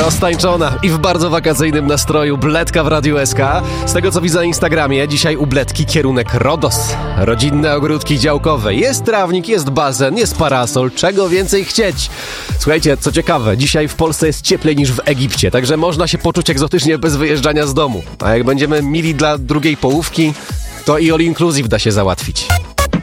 Roztańczona i w bardzo wakacyjnym nastroju Bledka w Radiu SK. Z tego co widzę na Instagramie, dzisiaj u Bledki kierunek Rodos. Rodzinne ogródki działkowe. Jest trawnik, jest basen, jest parasol. Czego więcej chcieć? Słuchajcie, co ciekawe, dzisiaj w Polsce jest cieplej niż w Egipcie, także można się poczuć egzotycznie bez wyjeżdżania z domu. A jak będziemy mili dla drugiej połówki, to i all inclusive da się załatwić.